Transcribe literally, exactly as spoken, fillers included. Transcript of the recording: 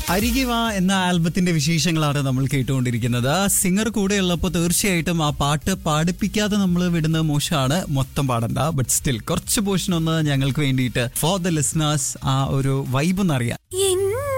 അരികെ വാ എന്ന ആൽബത്തിന്റെ വിശേഷങ്ങളാണ് നമ്മൾ കേട്ടുകൊണ്ടിരിക്കുന്നത്. സിംഗർ കൂടെ ഉള്ളപ്പോൾ തീർച്ചയായിട്ടും ആ പാട്ട് പാടിപ്പിക്കാതെ നമ്മൾ വിടുന്നത് മോശമാണ്. മൊത്തം പാടണ്ട, ബട്ട് സ്റ്റിൽ കുറച്ച് പോർഷൻ ഒന്ന് ഞങ്ങൾക്ക് വേണ്ടിയിട്ട് ഫോർ ദ ലിസണേഴ്സ് ആ ഒരു വൈബ് എന്നറിയാം.